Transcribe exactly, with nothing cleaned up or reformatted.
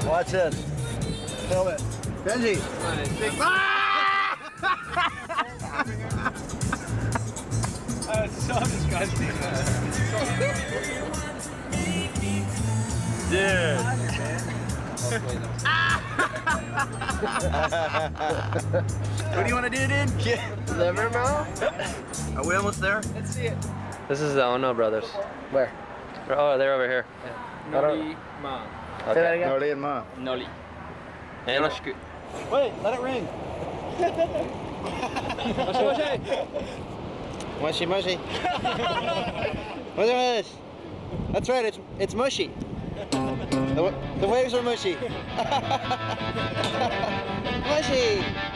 Watch this. Film it. Benji. That's so disgusting. Dude. What do you want to do, dude? Yeah. Liver mouth? Are we almost there? Let's see it. This is the Ono brothers. Where? Oh, they're over here. Noli ma. Say that again. Noli and Ma. Noli. Yoroshiku. Wait, let it ring. Mushy mushy. What's this? That's right, it's it's mushy. The, the waves are mushy. Mushy!